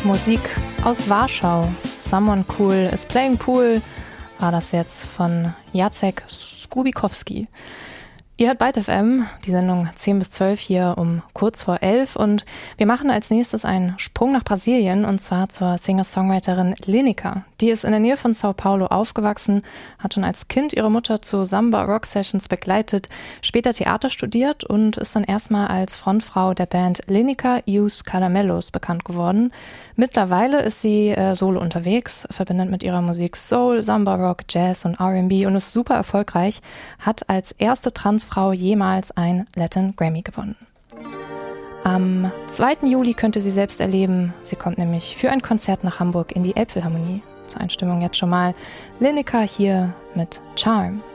Musik aus Warschau. Someone Cool is Playing Pool war das jetzt von Jacek Skubikowski. Ihr hört Byte FM, die Sendung 10 bis 12 hier um kurz vor 11 und wir machen als nächstes einen Sprung nach Brasilien und zwar zur Singer-Songwriterin Lineker. Die ist in der Nähe von Sao Paulo aufgewachsen, hat schon als Kind ihre Mutter zu Samba-Rock-Sessions begleitet, später Theater studiert und ist dann erstmal als Frontfrau der Band Lineker e os Caramelos bekannt geworden. Mittlerweile ist sie solo unterwegs, verbindet mit ihrer Musik Soul, Samba-Rock, Jazz und R&B und ist super erfolgreich, hat als erste Transfrau jemals ein Latin Grammy gewonnen. Am 2. Juli könnt ihr sie selbst erleben. Sie kommt nämlich für ein Konzert nach Hamburg in die Elbphilharmonie. Zur Einstimmung jetzt schon mal Lineker hier mit Charm.